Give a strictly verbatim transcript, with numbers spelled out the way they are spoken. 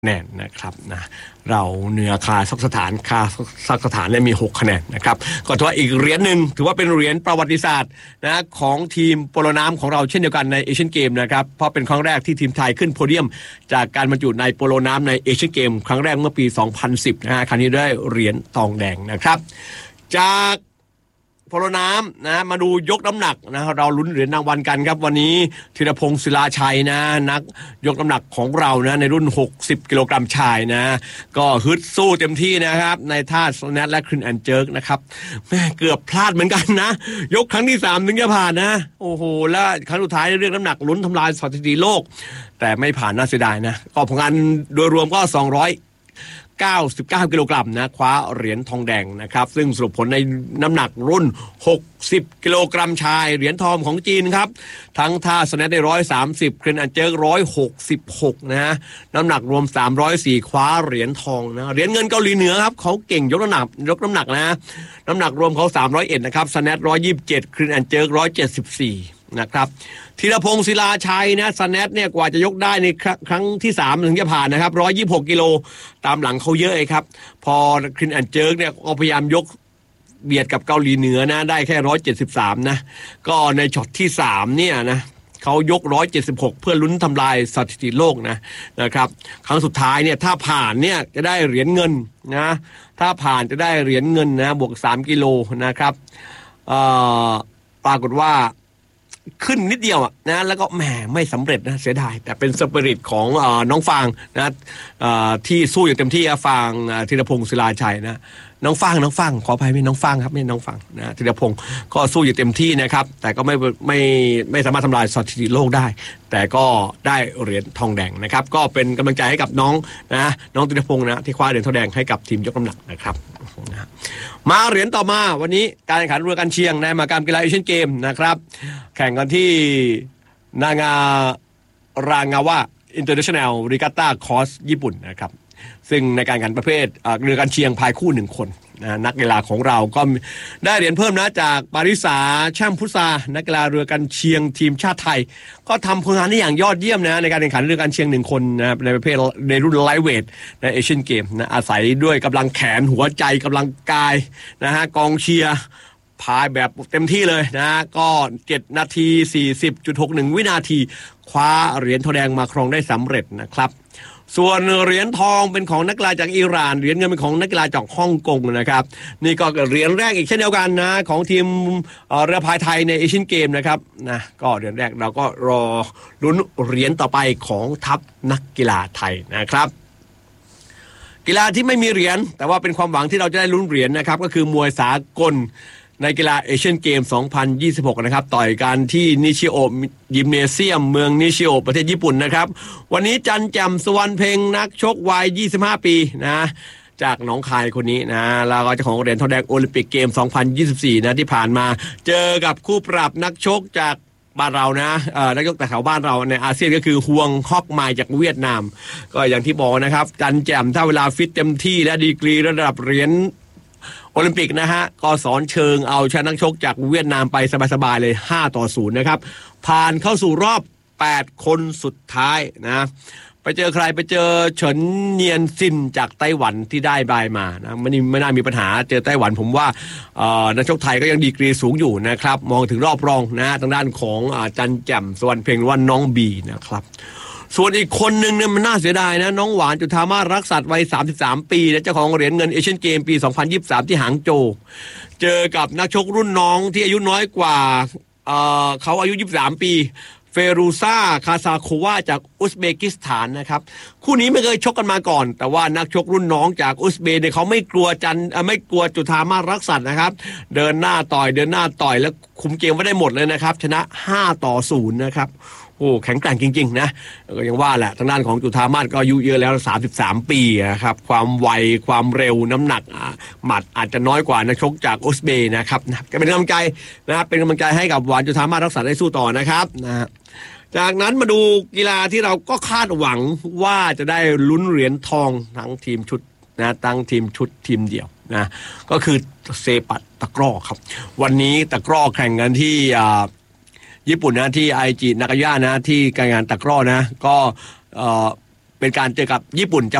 คะแนนนะครับนะเราเหนือคาซักสถานคาซักสถานเนี่ยมีหกคะแนนนะครับก็ถือว่าอีกเหรียญหนึ่งถือว่าเป็นเหรียญประวัติศาสตร์นะของทีมโปโลน้ำของเราเช่นเดียวกันในเอเชียนเกมนะครับเพราะเป็นครั้งแรกที่ทีมไทยขึ้นโพเดียมจากการบรรจุในโปโลน้ำในเอเชียนเกมครั้งแรกเมื่อปีสองพันสิบนะฮะครั้งนี้ได้เหรียญทองแดงนะครับจากโปโลน้ำนะมาดูยกน้ำหนักนะเราลุ้นเหรียญรางวัลกันครับวันนี้ธีรพงศ์ศิลาชัยนะนักยกน้ำหนักของเรานะในรุ่นหกสิบกิโลกรัมชายนะก็ฮึดสู้เต็มที่นะครับในท่าสแนทและคลินแอนเจิร์กนะครับแม่เกือบพลาดเหมือนกันนะยกครั้งที่สามถึงจะผ่านนะโอ้โหแล้วครั้งสุดท้ายเรื่องน้ำหนักลุ้นทำลายสถิติโลกแต่ไม่ผ่านน่าเสียดายนะก็ผลงานโดยรวมก็สองร้อยเก้าสิบเก้ากิโลกรัมนะคว้าเหรียญทองแดงนะครับซึ่งสรุปผลในน้ำหนักรุ่นหกสิบกิโลกรัมชายเหรียญทองของจีนครับทั้งท่าสแนทได้หนึ่งร้อยสามสิบคลินแอนเจิร์กหนึ่งร้อยหกสิบหกนะฮะน้ำหนักรวมสามร้อยสี่คว้าเหรียญทองนะเหรียญเงินเกาหลีเหนือครับเขาเก่งยกน้ำหนักยกน้ำหนักนะน้ำหนักรวมเขาสามร้อยเอ็ดนะครับสแนทหนึ่งร้อยยี่สิบเจ็ดคลินแอนเจิร์กหนึ่งร้อยเจ็ดสิบสี่นะครับธีรพงศ์ศิลาชัยนะสแนทเนี่ยกว่าจะยกได้ในครั้งที่สามถึงจะผ่านนะครับหนึ่งร้อยยี่สิบหกกิโลตามหลังเขาเยอะเลยครับพอคลินแอนเจิร์กเนี่ยก็พยายามยกเบียดกับเกาหลีเหนือนะได้แค่หนึ่งร้อยเจ็ดสิบสามนะก็ในช็อตที่สามเนี่ยนะเขายกหนึ่งร้อยเจ็ดสิบหกเพื่อลุ้นทำลายสถิติโลกนะนะครับครั้งสุดท้ายเนี่ยถ้าผ่านเนี่ยจะได้เหรียญเงินนะถ้าผ่านจะได้เหรียญเงินนะบวกสามกิโลนะครับเอ่อปรากฏว่าขึ้นนิดเดียวอ่ะนะแล้วก็แหมไม่สำเร็จนะเสียดายแต่เป็นสปิริตของเอ่อน้องฟางนะเอ่อที่สู้อย่างเต็มที่ฟางธีรพงศ์ศิลาชัยนะน้องฟางน้องฟางขออภัยไม่น้องฟางครับไม่น้องฟางนะธีรพงศ์ก็สู้อย่างเต็มที่นะครับแต่ก็ไม่ไม่ไม่สามารถทำลายสถิติโลกได้แต่ก็ได้เหรียญทองแดงนะครับก็เป็นกำลังใจให้กับน้องนะน้องธีรพงศ์นะที่คว้าเหรียญทองแดงให้กับทีมยกน้ำหนักนะครับนะมาเหรียญต่อมาวันนี้การแข่งขันเรือกันเชียงในมหกรรมกีฬาเอเชียนเกมนะครับแข่งกันที่นางารางาวะอินเตอร์เนชั่นแนลริกาต้าคอร์สญี่ปุ่นนะครับซึ่งในการแข่งขันประเภทเรือกันเชียงพายคู่หนึ่งคนนะนักกีฬาของเราก็ได้เหรียญเพิ่มนะจากปาริสาแช่มพุทรานักกีฬาเรือกันเชียงทีมชาติไทยก็ทำผลงานได้อย่างยอดเยี่ยมนะในการแข่งขันเรือกันเชียงหนึ่งคนนะในประเภทในรุ่นไลท์เวทในเอเชียนเกมนะอาศัยด้วยกำลังแขนหัวใจกำลังกายนะฮะกองเชียร์พายแบบเต็มที่เลยนะก็เจ็ดนาที สี่สิบจุดหกหนึ่ง วินาทีคว้าเหรียญทองแดงมาครองได้สำเร็จนะครับส่วนเหรียญทองเป็นของนักกีฬาจากอิหร่านเหรียญเงินเป็นของนักกีฬาจากฮ่องกงนะครับนี่ก็เหรียญแรกอีกเช่นเดียวกันนะของทีมเรือพายไทยในเอเชียนเกมนะครับนะก็เหรียญแรกเราก็รอลุ้นเหรียญต่อไปของทัพนักกีฬาไทยนะครับกีฬาที่ไม่มีเหรียญแต่ว่าเป็นความหวังที่เราจะได้ลุ้นเหรียญนะครับก็คือมวยสากลในกีฬาเอเชียนเกมสองพันยี่สิบหกนะครับต่อยกันที่นิชิโอยิมเนเซียมเมืองนิชิโอประเทศญี่ปุ่นนะครับวันนี้จันแจ่มสุวรรณเพ็งนักชกวัยยี่สิบห้าปีนะจากหนองคายคนนี้นะแล้วก็เจ้าของเหรียญทองแดงโอลิมปิกเกมสองพันยี่สิบสี่นะที่ผ่านมาเจอกับคู่ปรับนักชกจากบ้านเรานะเอ่อนักชกแต่แถวบ้านเราในอาเซียนก็คือฮวงฮอกไมจากเวียดนามก็อย่างที่บอกนะครับจันแจ่มถ้าเวลาฟิตเต็มที่และดีกรีระดับเหรียญโอลิมปิกนะฮะก็สอนเชิงเอาชนะนักชกจากเวียดนามไปสบายๆเลยห้าต่อศูนย์นะครับผ่านเข้าสู่รอบแปดคนสุดท้ายนะไปเจอใครไปเจอเฉินเนียนซินจากไต้หวันที่ได้บายมานะไม่ไม่น่ามีปัญหาเจอไต้หวันผมว่านักชกไทยก็ยังดีกรีสูงอยู่นะครับมองถึงรอบรองนะทางด้านของจันแจ่มสุวรรณเพ็งว่าน้องบีนะครับส่วนอีกคนนึงเนี่ยมันน่าเสียดายนะน้องหวานจุฑามาสรักษัตริย์วัยสามสิบสามปีนะเจ้าของเหรียญเงินเอเชียนเกมปีสองพันยี่สิบสามที่หางโจวเจอกับนักชกรุ่นน้องที่อายุน้อยกว่า เอ่อเขาอายุยี่สิบสามปีเฟรูซาคาซาโควาจากอุซเบกิสถานนะครับคู่นี้ไม่เคยชกกันมาก่อนแต่ว่านักชกรุ่นน้องจากอุซเบย์เนี่ยเขาไม่กลัวจันไม่กลัวจุฑามาสรักษัตริย์นะครับเดินหน้าต่อยเดินหน้าต่อยแล้วคุมเกมไว้ได้หมดเลยนะครับชนะห้าต่อศูนย์นะครับโอ้แข็งแกร่งจริงๆนะก็ยังว่าแหละทางด้านของจุฑามาสก็อายุเยอะแล้วสามสิบสามปีนะครับความไวความเร็วน้ำหนักหมัดอาจจะน้อยกว่านักชกจากอุซเบย์นะครับก็เป็นกำลังใจนะครับเป็นกำลังใจให้กับหวานจุฑามาสรักษัตริย์ได้สู้ต่อนะครับนะจากนั้นมาดูกีฬาที่เราก็คาดหวังว่าจะได้ลุ้นเหรียญทองทั้งทีมชุดนะตั้งทีมชุดทีมเดียวนะก็คือเซปัตตะกร้อครับวันนี้ตะกร้อแข่งกันที่ญี่ปุ่นนะที่ไอจินากายะนะที่การงานตะกร้อนะก็เป็นการเจอกับญี่ปุ่นจะ